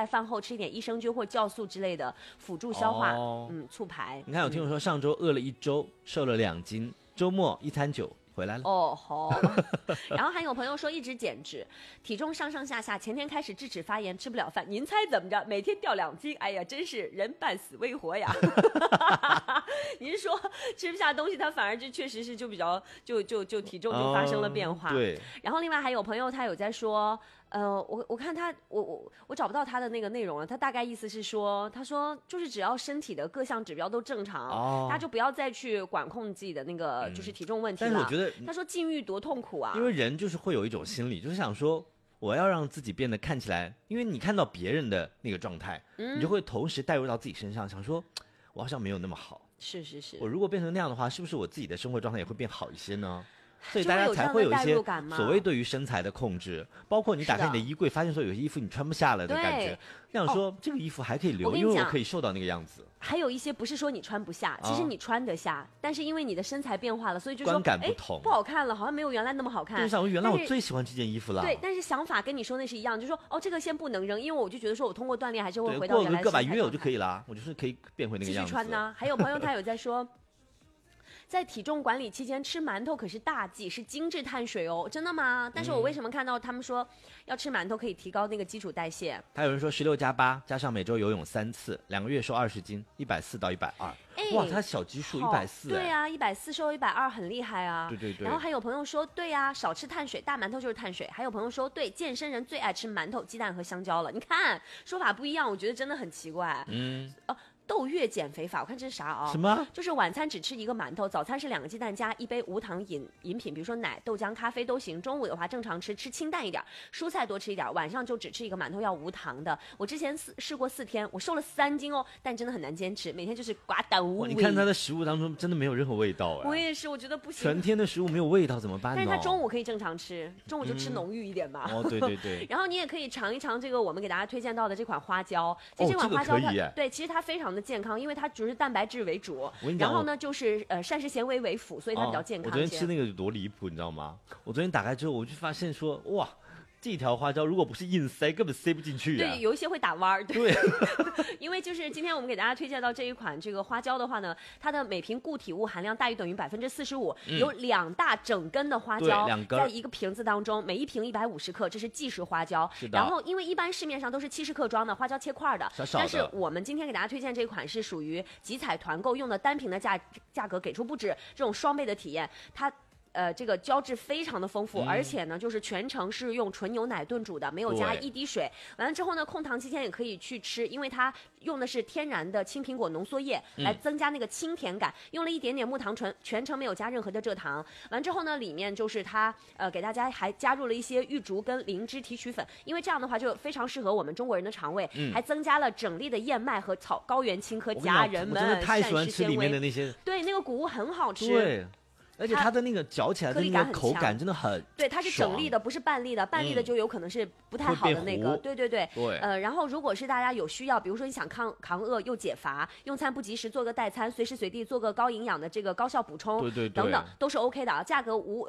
在饭后吃一点益生菌或酵素之类的辅助消化，促排。 你看，有听我说上周饿了1周，瘦了2斤，周末1餐酒回来了。 哦吼，然后还有朋友说一直减脂，体重上上下下，前天开始智齿发炎，吃不了饭，您猜怎么着？每天掉2斤，哎呀，真是人半死未活呀！您说吃不下东西，他反而就确实是就比较就体重就发生了变化。 对。 然后另外还有朋友他有在说。我看他，我找不到他的那个内容了。他大概意思是说，他说就是只要身体的各项指标都正常，他就不要再去管控自己的那个就是体重问题了。 但是我觉得， 他说禁欲多痛苦啊！ 因为人就是会有一种心理，就是想说我要让自己变得看起来，因为你看到别人的那个状态，你就会同时带入到自己身上，想说我好像没有那么好。 是是是， 我如果变成那样的话，是不是我自己的生活状态也会变好一些呢？所以大家才会有一些所谓对于身材的控制，包括你打开你的衣柜，发现说有些衣服你穿不下了的感觉，那想说这个衣服还可以留，因为我可以瘦到那个样子。 还有一些不是说你穿不下，其实你穿得下，但是因为你的身材变化了，所以就说观感不同， 不好看了，好像没有原来那么好看。 就想原来我最喜欢这件衣服了。 对，但是想法跟你说那是一样，就说这个先不能扔，因为我就觉得说我通过锻炼还是会回到原来的身材状态。 过个把月我就可以了，我就是可以变回那个样子。 继续穿呢。还有朋友他有在说。在体重管理期间吃馒头可是大忌，是精致碳水哦，真的吗？但是我为什么看到他们说要吃馒头可以提高那个基础代谢？ 还有人说16+8加上每周游泳3次，2个月瘦20斤，140到120。哇，他小基数140。 对啊，140瘦120很厉害啊。 对对对。 然后还有朋友说，对啊，少吃碳水，大馒头就是碳水。还有朋友说，对，健身人最爱吃馒头、鸡蛋和香蕉了。你看说法不一样，我觉得真的很奇怪。豆月减肥法，我看这是啥啊？ 什么？ 就是晚餐只吃1个馒头，早餐是2个鸡蛋加1杯无糖饮品，比如说奶、豆浆、咖啡都行。中午的话正常吃清淡一点，蔬菜多吃一点。晚上就只吃1个馒头，要无糖的。我之前试过4天，我瘦了3斤哦，但真的很难坚持，每天就是寡淡无味。 你看他的食物当中真的没有任何味道哎。 我也是，我觉得不行。 全天的食物没有味道怎么办呢？ 但是他中午可以正常吃，中午就吃浓郁一点吧。 对对对。 然后你也可以尝一尝这个我们给大家推荐到的这款花椒。这款花椒对，其实它非常的健康，因为它主是蛋白质为主，然后呢就是膳食纤维为辅，所以它比较健康。 我昨天吃那个有多离谱，你知道吗？我昨天打开之后，我就发现说，哇，这条花椒如果不是硬塞，根本塞不进去对，有一些会打弯儿。 对， 因为就是今天我们给大家推荐到这一款这个花椒的话呢，它的每瓶固体物含量大于等于45%，有2大整根的花椒在一个瓶子当中，每一瓶150克，这是即食花椒。然后因为一般市面上都是70克装的花椒切块的，但是我们今天给大家推荐这款是属于集采团购用的单瓶的价格，给出不止这种双倍的体验。它这个胶质非常的丰富，而且呢，就是全程是用纯牛奶炖煮的，没有加1滴水。完了之后呢，控糖期间也可以去吃，因为它用的是天然的青苹果浓缩液来增加那个清甜感，用了一点点木糖醇，全程没有加任何的蔗糖。完之后呢，里面就是它给大家还加入了一些玉竹跟灵芝提取粉，因为这样的话就非常适合我们中国人的肠胃，还增加了整粒的燕麦和高原青稞，家人们我真的太喜欢吃里面的那些， 对，那个谷物很好吃。 对。而且它的那个嚼起来的那个口感真的很对，它是整粒的，不是半粒的，半粒的就有可能是不太好的那个。对对对。然后如果是大家有需要，比如说你想抗饿又解乏，用餐不及时做个代餐，随时随地做个高营养的这个高效补充， 对等等都是 OK 的啊。价格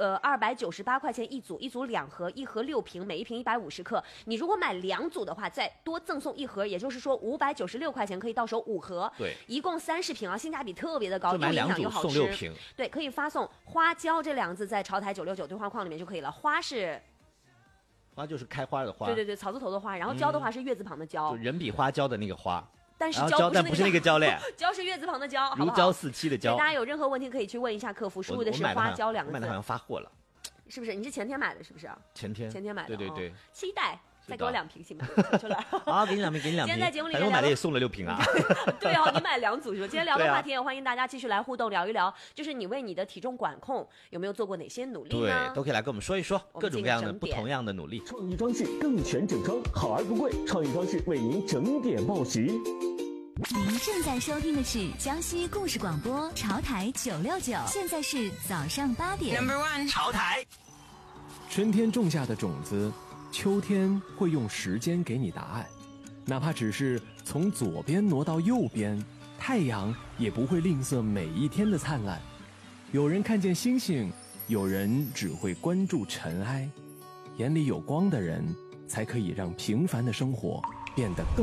298块钱一组，一组2盒，一盒6瓶，每一瓶150克。你如果买2组的话，再多赠送1盒，也就是说596块钱可以到手5盒， 对， 一共30瓶啊，性价比特别的高， 又营养又好吃。送6瓶， 对，可以发送花椒这2个字在潮台969对话框里面就可以了。花就是开花的花， 对对对，草字头的花，然后椒的话是月字旁的椒， 就人比花椒的那个花， 但是但不是那个椒嘞， 椒是月字旁的椒， 如胶似漆的椒。 大家有任何问题可以去问一下客服，输入的是花椒2个字。 我买的好像发货了， 是不是？你是前天买的，是不是？前天买的， 对对对， 期待。再给我2瓶行吗？出来啊，给你2瓶，给你2瓶。今天在节目里面， 反正我买了也送了6瓶啊。 对哦，你买2组是吧？今天聊的话题也欢迎大家继续来互动聊一聊，就是你为你的体重管控有没有做过哪些努力呢？ 对，都可以来跟我们说一说各种各样的不同样的努力。 创意装饰更全整装，好而不贵，创意装饰为您整点报时。 您正在收听的是江西故事广播潮台969，现在是早上8点。 Number 1，潮台。 春天种下的种子，秋天会用时间给你答案，哪怕只是从左边挪到右边，太阳也不会吝啬每一天的灿烂。有人看见星星，有人只会关注尘埃。眼里有光的人，才可以让平凡的生活变得更